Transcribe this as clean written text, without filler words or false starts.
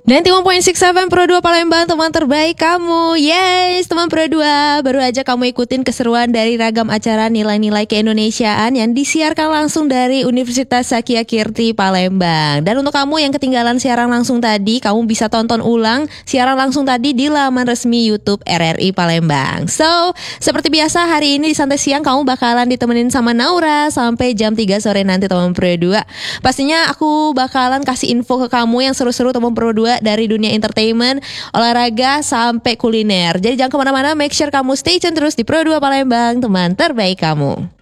91.67 Pro 2 Palembang, teman terbaik kamu. Yes, teman Pro 2, baru aja kamu ikutin keseruan dari ragam acara nilai-nilai keindonesiaan yang disiarkan langsung dari Universitas Sakia Kirti Palembang. Dan untuk kamu yang ketinggalan siaran langsung tadi, kamu bisa tonton ulang siaran langsung tadi di laman resmi YouTube RRI Palembang. So, seperti biasa hari ini di Santai Siang kamu bakalan ditemenin sama Naura sampai jam 3 sore nanti teman Pro 2. Pastinya aku bakalan kasih info ke kamu yang seru-seru teman Pro 2 dari dunia entertainment, olahraga sampai kuliner. Jadi jangan kemana-mana, make sure kamu stay tune terus di Pro 2 Palembang, teman terbaik kamu.